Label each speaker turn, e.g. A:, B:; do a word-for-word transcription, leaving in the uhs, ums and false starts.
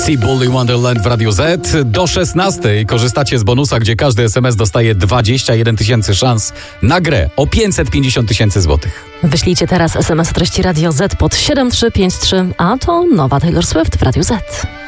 A: Alicji, Bully Wonderland w Radiu Z. Do szesnastej korzystacie z bonusa, gdzie każdy es em es dostaje dwadzieścia jeden tysięcy szans na grę o pięćset pięćdziesiąt tysięcy złotych.
B: Wyślijcie teraz es em es o treści Radio Z pod siedem trzy pięć trzy, a to nowa Taylor Swift w Radiu Z.